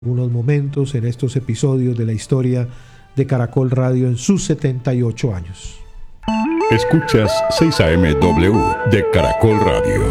Algunos momentos en estos episodios de la historia de Caracol Radio en sus 78 años. Escuchas 6am de Caracol Radio.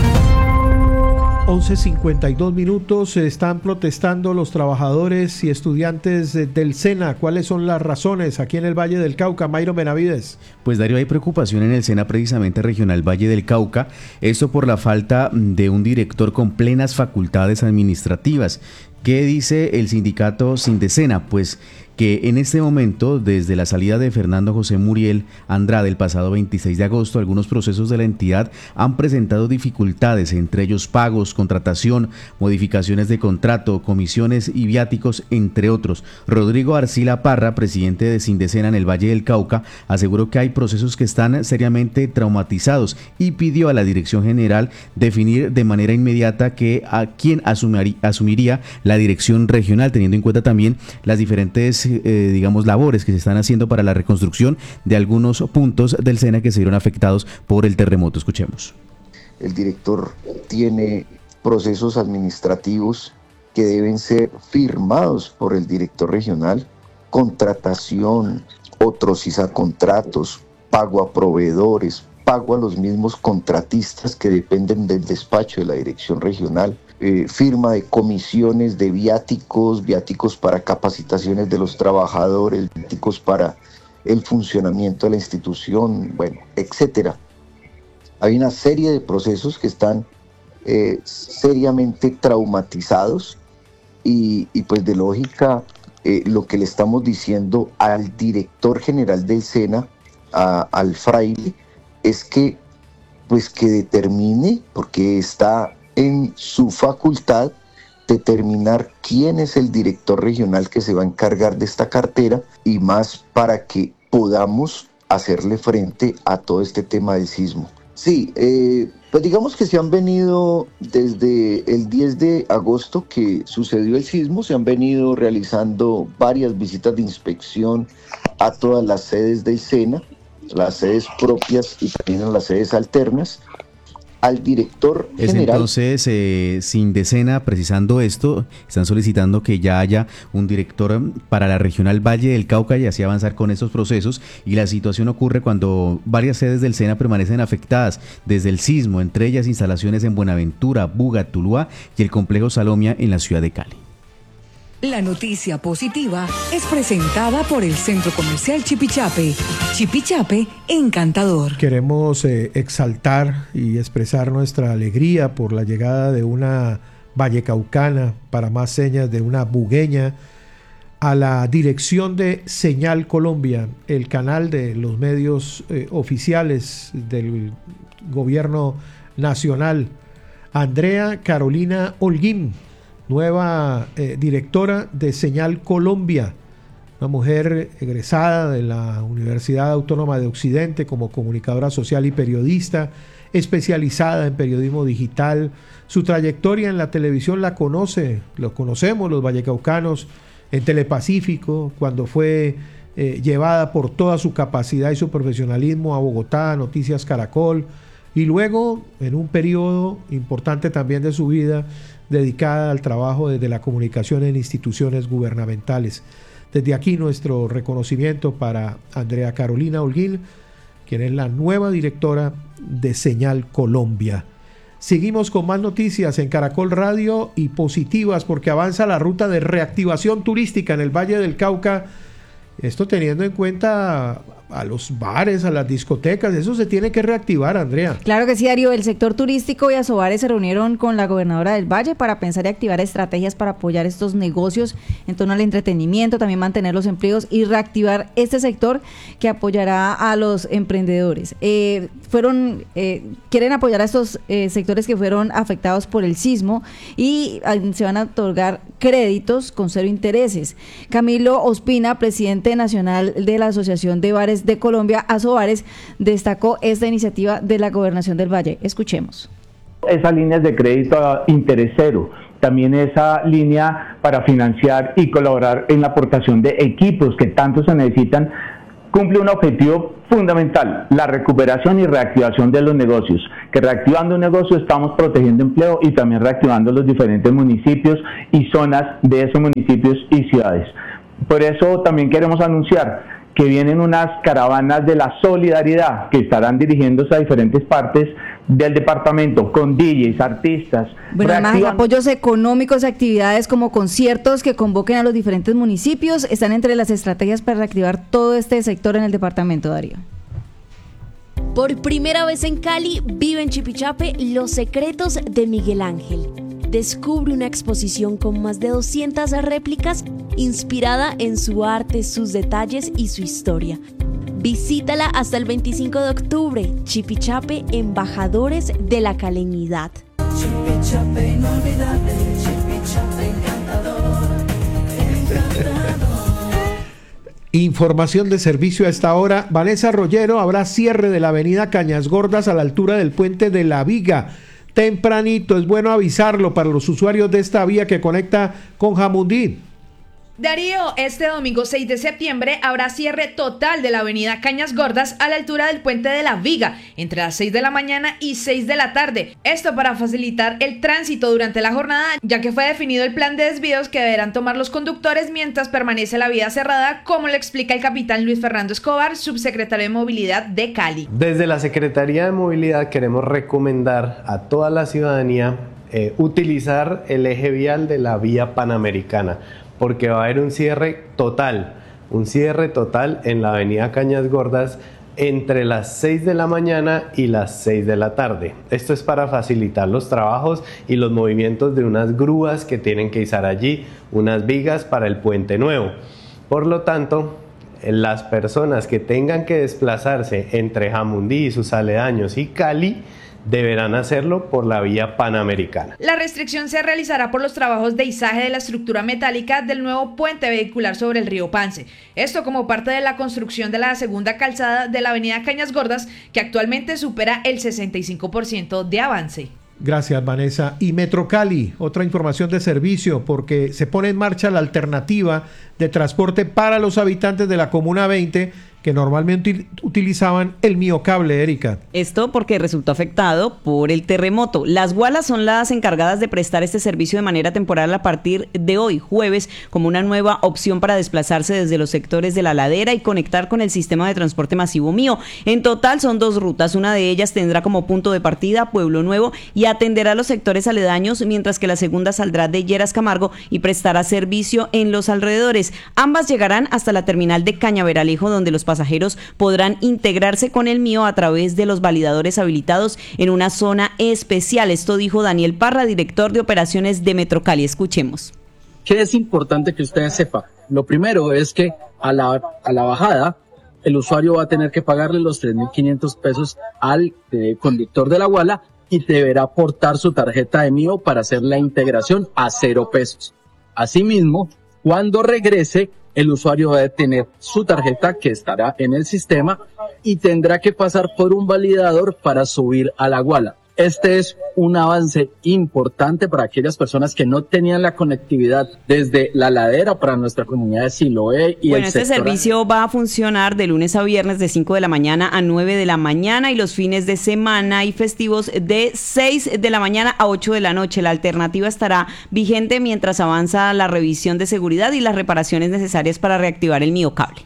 11:52 minutos. Están protestando los trabajadores y estudiantes del SENA. ¿Cuáles son las razones aquí en el Valle del Cauca? Mayro Benavides. Pues Darío, hay preocupación en el SENA, precisamente regional Valle del Cauca, esto por la falta de un director con plenas facultades administrativas. ¿Qué dice el sindicato Sindesena? Pues que en este momento, desde la salida de Fernando José Muriel Andrade el pasado 26 de agosto, algunos procesos de la entidad han presentado dificultades, entre ellos pagos, contratación, modificaciones de contrato, comisiones y viáticos, entre otros. Rodrigo Arcila Parra, presidente de Sindesena en el Valle del Cauca, aseguró que hay procesos que están seriamente traumatizados y pidió a la Dirección General definir de manera inmediata a quién asumiría la dirección regional, teniendo en cuenta también las diferentes labores que se están haciendo para la reconstrucción de algunos puntos del SENA que se vieron afectados por el terremoto. Escuchemos. El director tiene procesos administrativos que deben ser firmados por el director regional, contratación, otros contratos, pago a proveedores, pago a los mismos contratistas que dependen del despacho de la dirección regional, firma de comisiones de viáticos para capacitaciones de los trabajadores, viáticos para el funcionamiento de la institución, bueno, etcétera. Hay una serie de procesos que están seriamente traumatizados y pues de lógica lo que le estamos diciendo al director general del SENA, al fraile, es que determine, porque está en su facultad determinar quién es el director regional que se va a encargar de esta cartera y más para que podamos hacerle frente a todo este tema del sismo. Sí, pues digamos que se han venido desde el 10 de agosto que sucedió el sismo, se han venido realizando varias visitas de inspección a todas las sedes del SENA, las sedes propias y también a las sedes alternas. Al director general. Entonces, Sindesena, precisando esto, están solicitando que ya haya un director para la regional Valle del Cauca y así avanzar con estos procesos. Y la situación ocurre cuando varias sedes del SENA permanecen afectadas desde el sismo, entre ellas instalaciones en Buenaventura, Buga, Tuluá y el complejo Salomia en la ciudad de Cali. La noticia positiva es presentada por el Centro Comercial Chipichape. Chipichape, encantador. Queremos exaltar y expresar nuestra alegría por la llegada de una vallecaucana, para más señas de una bugueña, a la dirección de Señal Colombia, el canal de los medios oficiales del gobierno nacional. Andrea Carolina Holguín, nueva directora de Señal Colombia, una mujer egresada de la Universidad Autónoma de Occidente como comunicadora social y periodista, especializada en periodismo digital. Su trayectoria en la televisión lo conocemos los vallecaucanos, en Telepacífico, cuando fue llevada por toda su capacidad y su profesionalismo a Bogotá, Noticias Caracol, y luego en un periodo importante también de su vida dedicada al trabajo desde la comunicación en instituciones gubernamentales. Desde aquí nuestro reconocimiento para Andrea Carolina Holguín, quien es la nueva directora de Señal Colombia. Seguimos con más noticias en Caracol Radio y positivas porque avanza la ruta de reactivación turística en el Valle del Cauca. Esto teniendo en cuenta a los bares, a las discotecas, eso se tiene que reactivar, Andrea. Claro que sí, Darío. El sector turístico y Asobares se reunieron con la gobernadora del Valle para pensar y activar estrategias para apoyar estos negocios en torno al entretenimiento, también mantener los empleos y reactivar este sector que apoyará a los emprendedores. Quieren apoyar a estos sectores que fueron afectados por el sismo y se van a otorgar créditos con 0 intereses. Camilo Ospina, presidente nacional de la Asociación de Bares de Colombia, Asobares, destacó esta iniciativa de la Gobernación del Valle. Escuchemos. Esas líneas de crédito a interés cero, también esa línea para financiar y colaborar en la aportación de equipos que tanto se necesitan, cumple un objetivo fundamental, la recuperación y reactivación de los negocios, que reactivando un negocio estamos protegiendo empleo y también reactivando los diferentes municipios y zonas de esos municipios y ciudades. Por eso también queremos anunciar que vienen unas caravanas de la solidaridad que estarán dirigiéndose a diferentes partes del departamento con DJs, artistas. Bueno, además apoyos económicos, actividades como conciertos que convoquen a los diferentes municipios están entre las estrategias para reactivar todo este sector en el departamento, Darío. Por primera vez en Cali, vive en Chipichape Los Secretos de Miguel Ángel. Descubre una exposición con más de 200 réplicas inspirada en su arte, sus detalles y su historia. Visítala hasta el 25 de octubre. Chipichape, embajadores de la caleñidad. Chipichape inolvidable, Chipichape encantador, encantador. Información de servicio a esta hora. Vanessa Rollero, habrá cierre de la avenida Cañas Gordas a la altura del puente de La Viga. Tempranito, es bueno avisarlo para los usuarios de esta vía que conecta con Jamundí. Darío, este domingo 6 de septiembre habrá cierre total de la avenida Cañas Gordas a la altura del puente de La Viga, entre las 6 de la mañana y 6 de la tarde. Esto para facilitar el tránsito durante la jornada, ya que fue definido el plan de desvíos que deberán tomar los conductores mientras permanece la vía cerrada, como lo explica el capitán Luis Fernando Escobar, subsecretario de Movilidad de Cali. Desde la Secretaría de Movilidad queremos recomendar a toda la ciudadanía utilizar el eje vial de la vía Panamericana, porque va a haber un cierre total en la avenida Cañas Gordas entre las 6 de la mañana y las 6 de la tarde. Esto es para facilitar los trabajos y los movimientos de unas grúas que tienen que izar allí unas vigas para el puente nuevo. Por lo tanto, las personas que tengan que desplazarse entre Jamundí y sus aledaños y Cali deberán hacerlo por la vía Panamericana. La restricción se realizará por los trabajos de izaje de la estructura metálica del nuevo puente vehicular sobre el río Pance. Esto como parte de la construcción de la segunda calzada de la avenida Cañas Gordas, que actualmente supera el 65% de avance. Gracias, Vanessa. Y Metro Cali, otra información de servicio, porque se pone en marcha la alternativa de transporte para los habitantes de la Comuna 20 que normalmente utilizaban el Miocable, Erika. Esto porque resultó afectado por el terremoto. Las gualas son las encargadas de prestar este servicio de manera temporal a partir de hoy, jueves, como una nueva opción para desplazarse desde los sectores de la ladera y conectar con el sistema de transporte masivo Mío. En total son 2 rutas, una de ellas tendrá como punto de partida Pueblo Nuevo y atenderá los sectores aledaños, mientras que la segunda saldrá de Lleras Camargo y prestará servicio en los alrededores. Ambas llegarán hasta la terminal de Cañaveralejo, donde los pasajeros podrán integrarse con el Mío a través de los validadores habilitados en una zona especial. Esto dijo Daniel Parra, director de operaciones de Metro Cali. Escuchemos. ¿Qué es importante que ustedes sepan? Lo primero es que a la bajada el usuario va a tener que pagarle los 3.500 pesos al conductor de la guala y deberá aportar su tarjeta de Mío para hacer la integración a 0 pesos. Asimismo, cuando regrese, el usuario va a tener su tarjeta que estará en el sistema y tendrá que pasar por un validador para subir a la guala. Este es un avance importante para aquellas personas que no tenían la conectividad desde la ladera para nuestra comunidad de Siloé y bueno, este servicio va a funcionar de lunes a viernes de 5 de la mañana a 9 de la mañana y los fines de semana y festivos de 6 de la mañana a 8 de la noche. La alternativa estará vigente mientras avanza la revisión de seguridad y las reparaciones necesarias para reactivar el Miocable.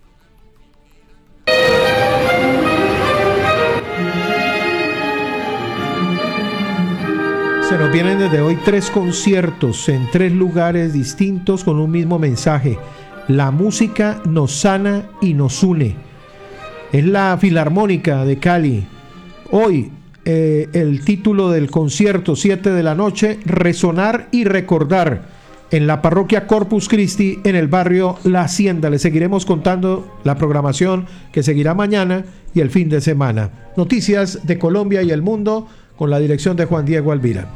Se nos vienen desde hoy 3 conciertos en 3 lugares distintos con un mismo mensaje. La música nos sana y nos une. Es la Filarmónica de Cali. Hoy el título del concierto, 7 de la noche, Resonar y Recordar, en la parroquia Corpus Christi, en el barrio La Hacienda. Les seguiremos contando la programación que seguirá mañana y el fin de semana. Noticias de Colombia y el mundo, con la dirección de Juan Diego Alvira.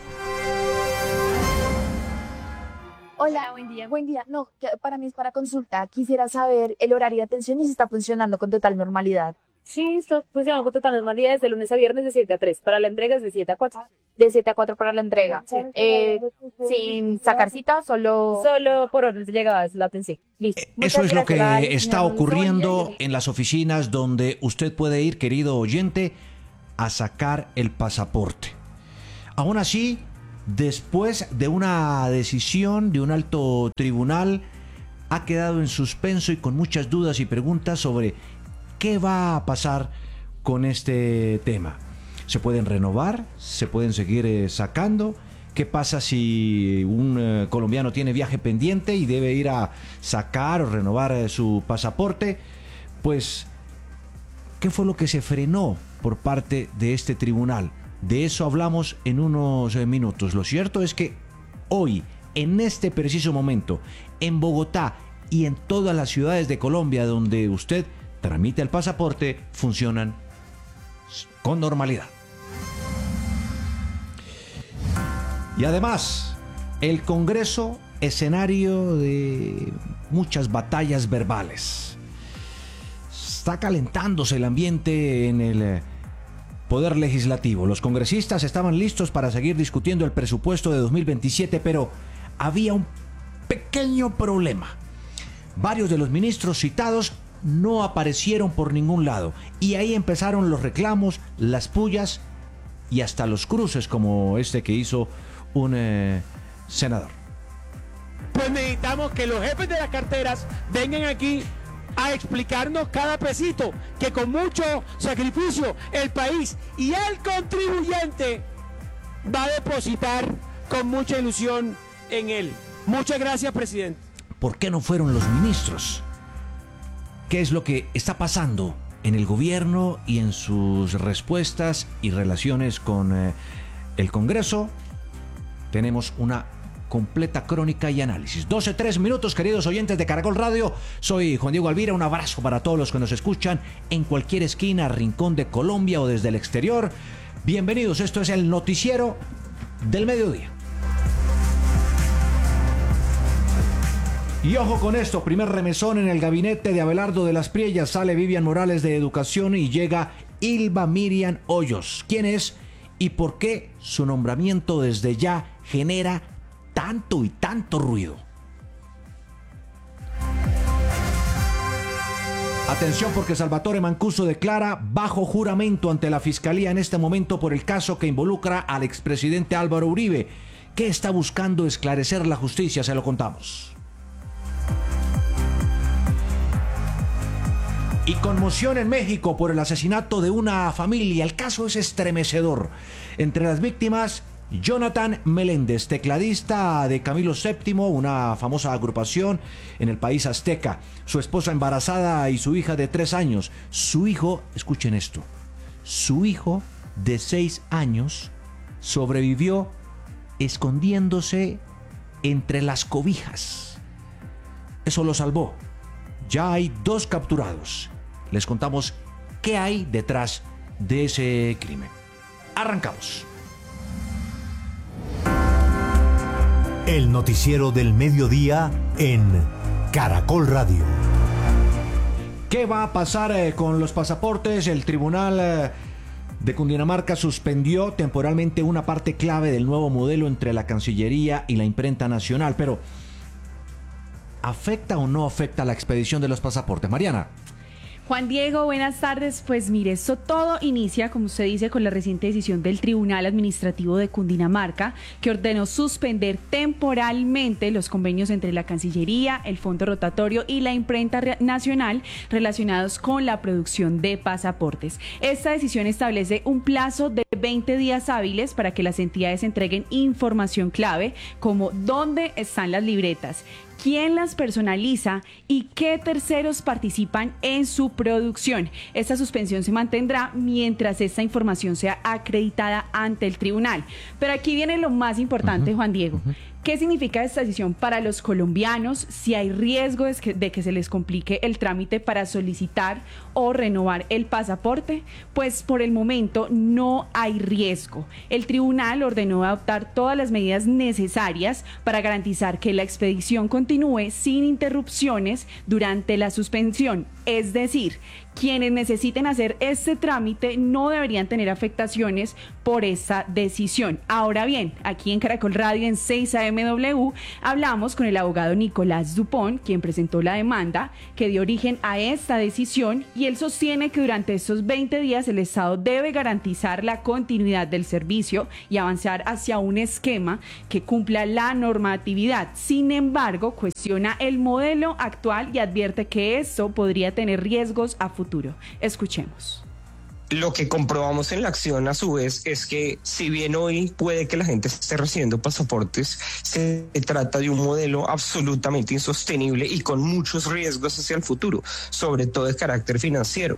Hola, buen día. No, para mí es para consulta. Quisiera saber el horario de atención y si está funcionando con total normalidad. Sí, esto funciona total normalidad desde lunes a viernes de 7 a 3. Para la entrega es de 7 a 4. De 7 a 4 para la entrega. Sin sacar cita, solo por orden de llegada es la atención. Listo. Eso es lo que está ocurriendo en las oficinas donde usted puede ir, querido oyente, a sacar el pasaporte. Aún así, después de una decisión de un alto tribunal, ha quedado en suspenso y con muchas dudas y preguntas sobre qué va a pasar con este tema. ¿Se pueden renovar? ¿Se pueden seguir sacando? ¿Qué pasa si un colombiano tiene viaje pendiente y debe ir a sacar o renovar su pasaporte? Pues, ¿qué fue lo que se frenó por parte de este tribunal? De eso hablamos en unos minutos. Lo cierto es que hoy, en este preciso momento, en Bogotá y en todas las ciudades de Colombia donde usted tramita el pasaporte, funcionan con normalidad. Y además, el Congreso, escenario de muchas batallas verbales. Está calentándose el ambiente en el Poder Legislativo. Los congresistas estaban listos para seguir discutiendo el presupuesto de 2027, pero había un pequeño problema. Varios de los ministros citados no aparecieron por ningún lado, y ahí empezaron los reclamos, las pullas y hasta los cruces como este que hizo un senador. Pues necesitamos que los jefes de las carteras vengan aquí a explicarnos cada pesito que con mucho sacrificio el país y el contribuyente va a depositar con mucha ilusión en él. Muchas gracias, presidente. ¿Por qué no fueron los ministros? ¿Qué es lo que está pasando en el gobierno y en sus respuestas y relaciones con el Congreso? Tenemos una completa crónica y análisis. 12:03 minutos, queridos oyentes de Caracol Radio. Soy Juan Diego Alvira. Un abrazo para todos los que nos escuchan en cualquier esquina, rincón de Colombia o desde el exterior. Bienvenidos. Esto es el noticiero del mediodía. Y ojo con esto, primer remesón en el gabinete de Abelardo de las Priellas. Sale Vivian Morales de Educación y llega Ilva Miriam Hoyos. ¿Quién es y por qué su nombramiento desde ya genera tanto y tanto ruido? Atención, porque Salvatore Mancuso declara bajo juramento ante la Fiscalía en este momento por el caso que involucra al expresidente Álvaro Uribe. ¿Qué está buscando esclarecer la justicia? Se lo contamos. Y conmoción en México por el asesinato de una familia. El caso es estremecedor. Entre las víctimas, Jonathan Meléndez, tecladista de Camilo VII, una famosa agrupación en el país azteca. Su esposa embarazada y su hija de 3 años. Su hijo, escuchen esto, su hijo de 6 años sobrevivió escondiéndose entre las cobijas. Eso lo salvó. Ya hay 2 capturados. Les contamos qué hay detrás de ese crimen. Arrancamos. El noticiero del mediodía en Caracol Radio. ¿Qué va a pasar con los pasaportes? El Tribunal de Cundinamarca suspendió temporalmente una parte clave del nuevo modelo entre la Cancillería y la Imprenta Nacional, pero ¿afecta o no afecta la expedición de los pasaportes? Mariana. Juan Diego, buenas tardes. Pues mire, esto todo inicia, como usted dice, con la reciente decisión del Tribunal Administrativo de Cundinamarca, que ordenó suspender temporalmente los convenios entre la Cancillería, el Fondo Rotatorio y la Imprenta Nacional relacionados con la producción de pasaportes. Esta decisión establece un plazo de 20 días hábiles para que las entidades entreguen información clave como dónde están las libretas, quién las personaliza y qué terceros participan en su producción. Esta suspensión se mantendrá mientras esta información sea acreditada ante el tribunal. Pero aquí viene lo más importante, Juan Diego. ¿Qué significa esta decisión para los colombianos? Si hay riesgo de que se les complique el trámite para solicitar o renovar el pasaporte, pues por el momento no hay riesgo. El tribunal ordenó adoptar todas las medidas necesarias para garantizar que la expedición continúe sin interrupciones durante la suspensión. Es decir, quienes necesiten hacer este trámite no deberían tener afectaciones por esta decisión. Ahora bien, aquí en Caracol Radio en 6AMW hablamos con el abogado Nicolás Dupont, quien presentó la demanda que dio origen a esta decisión, y él sostiene que durante estos 20 días el Estado debe garantizar la continuidad del servicio y avanzar hacia un esquema que cumpla la normatividad. Sin embargo, cuestiona el modelo actual y advierte que esto podría tener riesgos a futuro. Escuchemos. Lo que comprobamos en la acción, a su vez, es que si bien hoy puede que la gente esté recibiendo pasaportes, se trata de un modelo absolutamente insostenible y con muchos riesgos hacia el futuro, sobre todo de carácter financiero.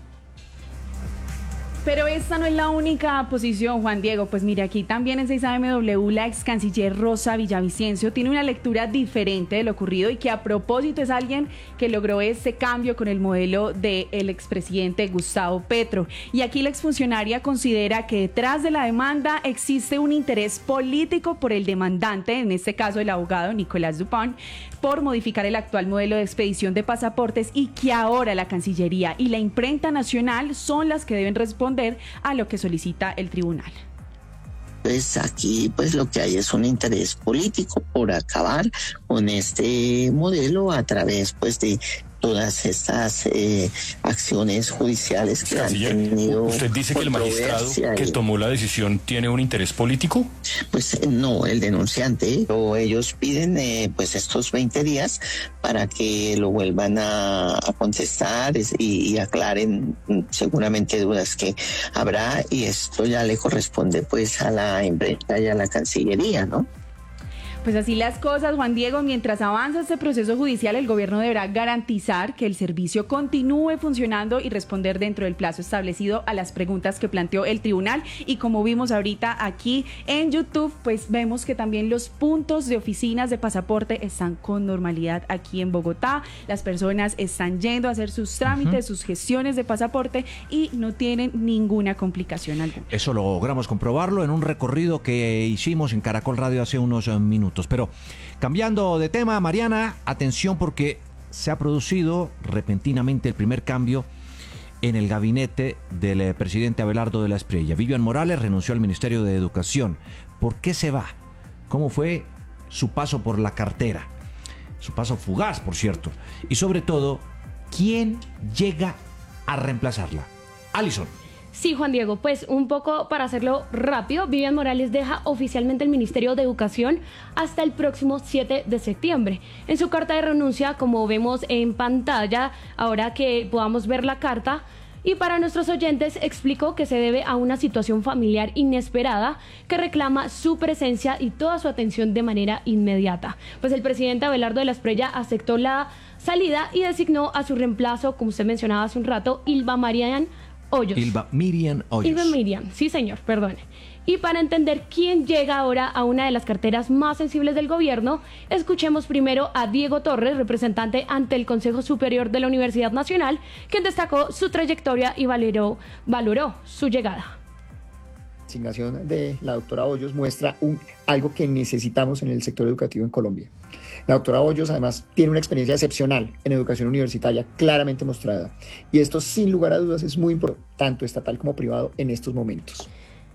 Pero esta no es la única posición, Juan Diego. Pues mire, aquí también en 6AMW la ex canciller Rosa Villavicencio tiene una lectura diferente de lo ocurrido y que a propósito es alguien que logró este cambio con el modelo del expresidente Gustavo Petro. Y aquí la exfuncionaria considera que detrás de la demanda existe un interés político por el demandante, en este caso el abogado Nicolás Dupont, por modificar el actual modelo de expedición de pasaportes, y que ahora la Cancillería y la imprenta nacional son las que deben responder a lo que solicita el tribunal. Pues aquí pues lo que hay es un interés político por acabar con este modelo a través pues de todas estas acciones judiciales que han tenido. ¿Usted dice que el magistrado que tomó la decisión tiene un interés político? Pues no, el denunciante, o ellos piden pues estos 20 días para que lo vuelvan a contestar y aclaren seguramente dudas que habrá, y esto ya le corresponde pues a la imprenta y a la Cancillería, ¿no? Pues así las cosas, Juan Diego. Mientras avanza este proceso judicial, el gobierno deberá garantizar que el servicio continúe funcionando y responder dentro del plazo establecido a las preguntas que planteó el tribunal. Y como vimos ahorita aquí en YouTube, pues vemos que también los puntos de oficinas de pasaporte están con normalidad aquí en Bogotá. Las personas están yendo a hacer sus trámites, sus gestiones de pasaporte, y no tienen ninguna complicación alguna. Eso logramos comprobarlo en un recorrido que hicimos en Caracol Radio hace unos minutos. Pero cambiando de tema, Mariana, atención, porque se ha producido repentinamente el primer cambio en el gabinete del presidente Abelardo de la Espriella. Vivian Morales renunció al Ministerio de Educación. ¿Por qué se va? ¿Cómo fue su paso por la cartera? Su paso fugaz, por cierto. Y sobre todo, ¿quién llega a reemplazarla? Alison. Sí, Juan Diego, pues un poco para hacerlo rápido, Vivian Morales deja oficialmente el Ministerio de Educación hasta el próximo 7 de septiembre. En su carta de renuncia, como vemos en pantalla, ahora que podamos ver la carta, y para nuestros oyentes explicó que se debe a una situación familiar inesperada que reclama su presencia y toda su atención de manera inmediata. Pues el presidente Abelardo de la Espriella aceptó la salida y designó a su reemplazo, como usted mencionaba hace un rato, Ilva Miriam Hoyos. Ilva Miriam Hoyos. Ilva Miriam, sí señor, perdone. Y para entender quién llega ahora a una de las carteras más sensibles del gobierno, escuchemos primero a Diego Torres, representante ante el Consejo Superior de la Universidad Nacional, quien destacó su trayectoria y valoró su llegada. La designación de la doctora Hoyos muestra algo que necesitamos en el sector educativo en Colombia. La doctora Hoyos además tiene una experiencia excepcional en educación universitaria, claramente mostrada. Y esto sin lugar a dudas es muy importante, tanto estatal como privado, en estos momentos.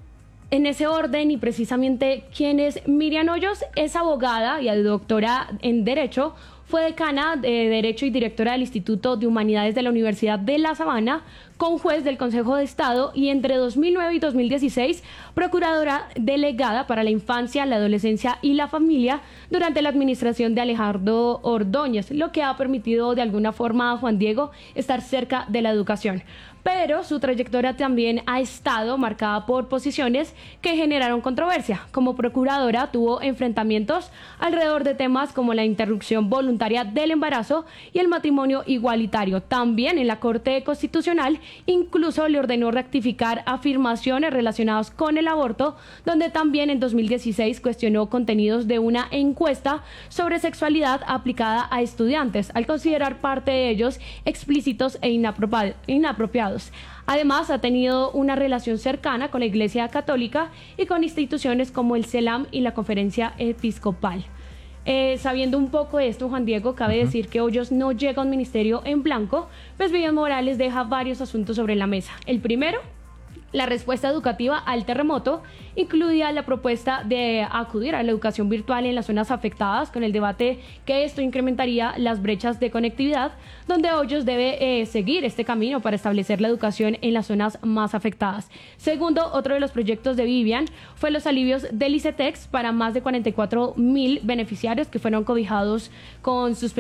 En ese orden, y precisamente quién es Miriam Hoyos, es abogada y doctora en Derecho, fue decana de Derecho y directora del Instituto de Humanidades de la Universidad de La Sabana, conjuez del Consejo de Estado y entre 2009 y 2016 procuradora delegada para la infancia, la adolescencia y la familia durante la administración de Alejandro Ordóñez, lo que ha permitido de alguna forma a Juan Diego estar cerca de la educación. Pero su trayectoria también ha estado marcada por posiciones que generaron controversia. Como procuradora tuvo enfrentamientos alrededor de temas como la interrupción voluntaria del embarazo y el matrimonio igualitario. También en la Corte Constitucional incluso le ordenó rectificar afirmaciones relacionadas con el aborto, donde también en 2016 cuestionó contenidos de una encuesta sobre sexualidad aplicada a estudiantes, al considerar parte de ellos explícitos e inapropiados. Además, ha tenido una relación cercana con la Iglesia Católica y con instituciones como el CELAM y la Conferencia Episcopal. Sabiendo un poco de esto, Juan Diego, cabe decir que Hoyos no llega a un ministerio en blanco, pues Vivian Morales deja varios asuntos sobre la mesa. El primero, la respuesta educativa al terremoto, incluía la propuesta de acudir a la educación virtual en las zonas afectadas, con el debate que esto incrementaría las brechas de conectividad, donde Hoyos debe seguir este camino para establecer la educación en las zonas más afectadas. Segundo, otro de los proyectos de Vivian fue los alivios del ICETEX para más de 44,000 beneficiarios que fueron cobijados con sus